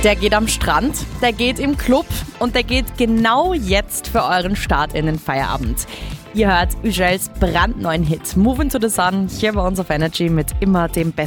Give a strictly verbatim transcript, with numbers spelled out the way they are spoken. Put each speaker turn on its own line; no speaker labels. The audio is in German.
Der geht am Strand, der geht im Club und der geht genau jetzt für euren Start in den Feierabend. Ihr hört Ügels brandneuen Hit Moving to the Sun hier bei uns auf Energy mit immer dem besten